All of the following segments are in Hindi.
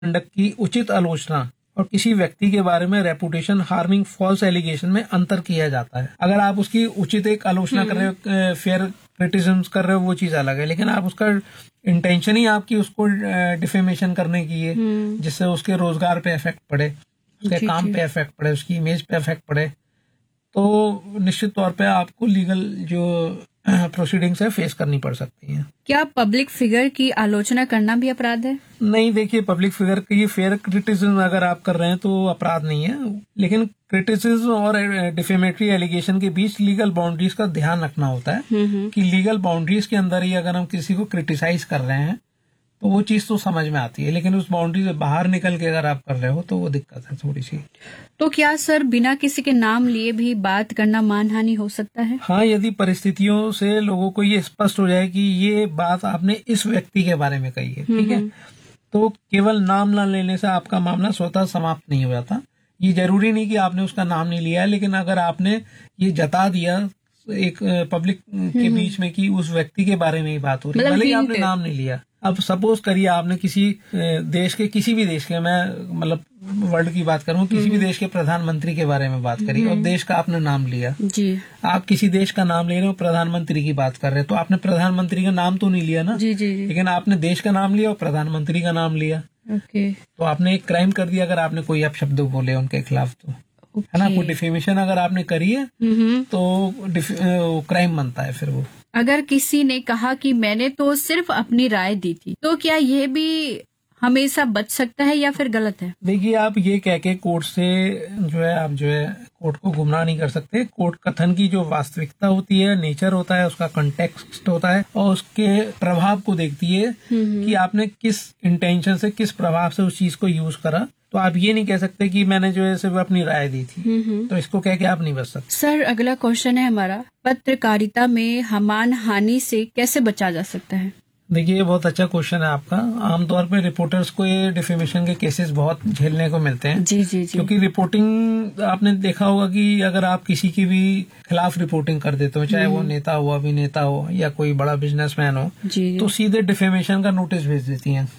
कंडक्ट की उचित आलोचना और किसी व्यक्ति के बारे में रेपुटेशन हार्मिंग फॉल्स एलिगेशन में अंतर किया जाता है। अगर आप उसकी उचित एक आलोचना कर रहे हो, फेयर क्रिटिसिज्म कर रहे हो, वो चीज अलग है, लेकिन आप उसका इंटेंशन ही आपकी उसको डिफेमेशन करने की है, जिससे उसके रोजगार पे इफेक्ट पड़े, उसके काम पे इफेक्ट पड़े, उसकी इमेज पे इफेक्ट पड़े, तो निश्चित तौर पे आपको लीगल जो प्रोसीडिंग्स है फेस करनी पड़ सकती है। क्या पब्लिक फिगर की आलोचना करना भी अपराध है? नहीं, देखिए, पब्लिक फिगर की फेयर क्रिटिसिज्म अगर आप कर रहे हैं तो अपराध नहीं है, लेकिन क्रिटिसिज्म और डिफेमेटरी एलिगेशन के बीच लीगल बाउंड्रीज का ध्यान रखना होता है कि लीगल बाउंड्रीज के अंदर ही अगर हम किसी को क्रिटिसाइज कर रहे हैं तो वो चीज तो समझ में आती है, लेकिन उस बाउंड्री से बाहर निकल के अगर आप कर रहे हो तो वो दिक्कत है थोड़ी सी। तो क्या सर बिना किसी के नाम लिए भी बात करना मानहानि हो सकता है? हाँ, यदि परिस्थितियों से लोगों को ये स्पष्ट हो जाए कि ये बात आपने इस व्यक्ति के बारे में कही है, ठीक है, तो केवल नाम न लेने से आपका मामला स्वतः समाप्त नहीं हो जाता। ये जरूरी नहीं कि आपने उसका नाम नहीं लिया है, लेकिन अगर आपने ये जता दिया एक पब्लिक के बीच में कि उस व्यक्ति के बारे में ही बात हो रही है, भले ही आपने नाम नहीं लिया। अब सपोज करिए आपने किसी देश के, किसी भी देश के, मैं मतलब वर्ल्ड की बात करूं, किसी भी देश के प्रधानमंत्री के बारे में बात करी और देश का आपने नाम लिया जी। आप किसी देश का नाम ले रहे हो, प्रधानमंत्री की बात कर रहे हो, तो आपने प्रधानमंत्री का नाम तो नहीं लिया ना, जी जी जी। लेकिन आपने देश का नाम लिया और प्रधानमंत्री का नाम लिया। ओके। तो आपने एक क्राइम कर दिया अगर आपने कोई अपशब्द बोले उनके खिलाफ, तो है ना, कोई डिफेमेशन अगर आपने करी है तो क्राइम बनता है फिर वो। अगर किसी ने कहा कि मैंने तो सिर्फ अपनी राय दी थी, तो क्या यह भी हमेशा बच सकता है या फिर गलत है? देखिए, आप ये कह के कोर्ट से आप कोर्ट को गुमराह नहीं कर सकते। कोर्ट कथन की जो वास्तविकता होती है, नेचर होता है, उसका कंटेक्स्ट होता है और उसके प्रभाव को देखती है कि आपने किस इंटेंशन से, किस प्रभाव से उस चीज को यूज करा। तो आप ये नहीं कह सकते कि मैंने सिर्फ अपनी राय दी थी, तो इसको कह के आप नहीं बच सकते। सर, अगला क्वेश्चन है हमारा, पत्रकारिता में मानहानि से कैसे बचा जा सकता है? देखिए, ये बहुत अच्छा क्वेश्चन है आपका। आमतौर पे रिपोर्टर्स को ये डिफेमेशन के केसेस बहुत झेलने को मिलते हैं। जी जी जी। क्योंकि रिपोर्टिंग, आपने देखा होगा कि अगर आप किसी की भी खिलाफ रिपोर्टिंग कर देते हो, चाहे वो नेता हो, अभिनेता हो या कोई बड़ा बिजनेसमैन हो, तो सीधे डिफेमेशन का नोटिस भेज देती हैं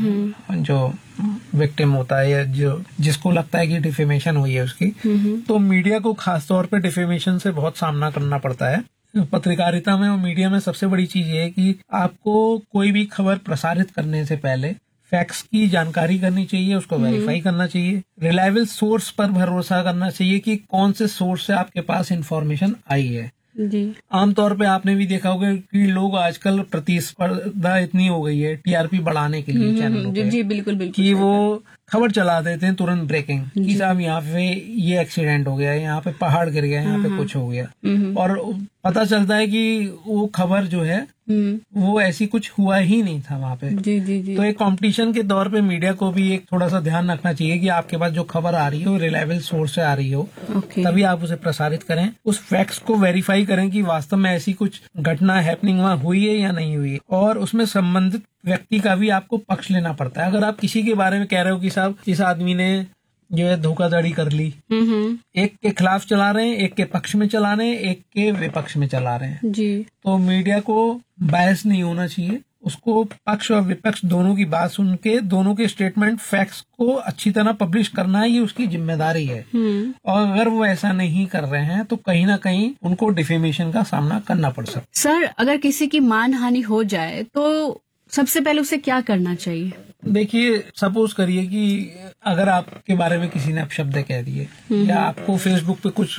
जो विक्टिम होता है या जो जिसको लगता है कि डिफेमेशन हुई है उसकी। तो मीडिया को खासतौर पे डिफेमेशन से बहुत सामना करना पड़ता है। पत्रकारिता में और मीडिया में सबसे बड़ी चीज ये है कि आपको कोई भी खबर प्रसारित करने से पहले फैक्ट्स की जानकारी करनी चाहिए, उसको वेरीफाई करना चाहिए, रिलायबल सोर्स पर भरोसा करना चाहिए कि कौन से सोर्स से आपके पास इंफॉर्मेशन आई है। जी। आमतौर पे आपने भी देखा होगा कि लोग आजकल प्रतिस्पर्धा इतनी हो गई है टीआरपी बढ़ाने के लिए चैनलों पे, जी बिल्कुल बिल्कुल, कि वो खबर चला देते हैं तुरंत ब्रेकिंग कि साहब यहाँ पे ये एक्सीडेंट हो गया, यहाँ पे पहाड़ गिर गया, यहाँ पे कुछ हो गया, और पता चलता है कि वो खबर जो है वो ऐसी कुछ हुआ ही नहीं था वहाँ पे। जी जी जी। तो एक कंपटीशन के दौर पे मीडिया को भी एक थोड़ा सा ध्यान रखना चाहिए कि आपके पास जो खबर आ रही हो रिलायबल सोर्स से आ रही हो, तभी आप उसे प्रसारित करें। उस फैक्ट्स को वेरीफाई करें कि वास्तव में ऐसी कुछ घटना हैपनिंग वहाँ हुई है या नहीं हुई है, और उसमें संबंधित व्यक्ति का भी आपको पक्ष लेना पड़ता है। अगर आप किसी के बारे में कह रहे हो कि साहब इस आदमी ने जो है धोखाधड़ी कर ली, एक के खिलाफ चला रहे हैं, एक के पक्ष में चला रहे हैं, एक के विपक्ष में चला रहे हैं, जी, तो मीडिया को बायस नहीं होना चाहिए। उसको पक्ष और विपक्ष दोनों की बात सुन के दोनों के स्टेटमेंट फैक्ट्स को अच्छी तरह पब्लिश करना ही उसकी जिम्मेदारी है। और अगर वो ऐसा नहीं कर रहे हैं तो कहीं ना कहीं उनको डिफेमेशन का सामना करना पड़ सकता है। सर, अगर किसी की मानहानि हो जाए तो सबसे पहले उसे क्या करना चाहिए? देखिए, सपोज करिए कि अगर आपके बारे में किसी ने अपशब्द कह दिए या आपको फेसबुक पे कुछ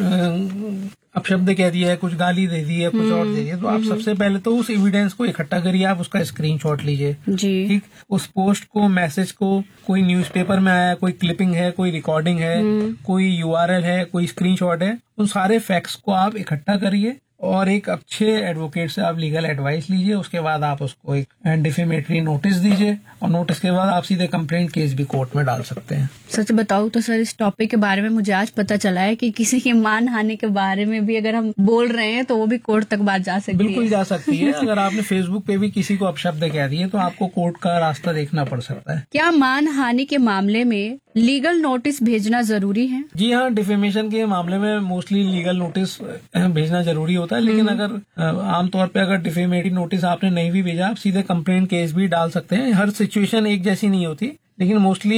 अपशब्द कह दिया है, कुछ गाली दे दी है, कुछ और दे दिया, तो आप सबसे पहले तो उस एविडेंस को इकट्ठा करिए, आप उसका स्क्रीनशॉट लीजिए, ठीक, उस पोस्ट को, मैसेज को, कोई न्यूज़पेपर में आया, कोई क्लिपिंग है, कोई रिकॉर्डिंग है, कोई यूआरएल है, कोई स्क्रीनशॉट है, उन सारे फैक्ट्स को आप इकट्ठा करिए और एक अच्छे एडवोकेट से आप लीगल एडवाइस लीजिए। उसके बाद आप उसको एक डिफेमेटरी नोटिस दीजिए और नोटिस के बाद आप सीधे कंप्लेंट केस भी कोर्ट में डाल सकते हैं। सच बताऊं तो सर, इस टॉपिक के बारे में मुझे आज पता चला है कि किसी की मानहानि के बारे में भी अगर हम बोल रहे हैं तो वो भी कोर्ट तक बात जा सकती है। बिल्कुल जा सकती है। अगर आपने फेसबुक पे भी किसी को अपशब्द कह दिए तो आपको कोर्ट का रास्ता देखना पड़ सकता है। क्या मानहानि के मामले में लीगल नोटिस भेजना जरूरी है? जी हाँ, डिफेमेशन के मामले में मोस्टली लीगल नोटिस भेजना जरूरी होता है, लेकिन अगर आमतौर पे अगर डिफेमेटरी नोटिस आपने नहीं भी भेजा, आप सीधे कंप्लेंट केस भी डाल सकते हैं। हर सिचुएशन एक जैसी नहीं होती, लेकिन मोस्टली